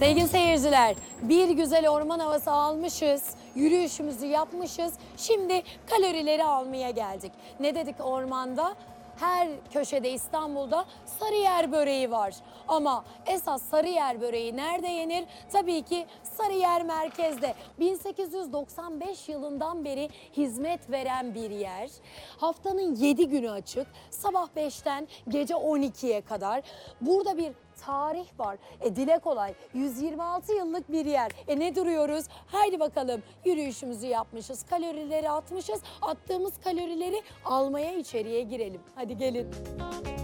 Sevgili seyirciler, bir güzel orman havası almışız, yürüyüşümüzü yapmışız. Şimdi kalorileri almaya geldik. Ne dedik ormanda? Her köşede İstanbul'da Sarıyer böreği var. Ama esas Sarıyer böreği nerede yenir? Tabii ki Sarıyer merkezde. 1895 yılından beri hizmet veren bir yer. Haftanın 7 günü açık. Sabah 5'ten gece 12'ye kadar. Burada bir tarih var. Dile kolay. 126 yıllık bir yer. Ne duruyoruz? Haydi bakalım, yürüyüşümüzü yapmışız. Kalorileri atmışız. Attığımız kalorileri almaya içeriye girelim. Hadi gelin.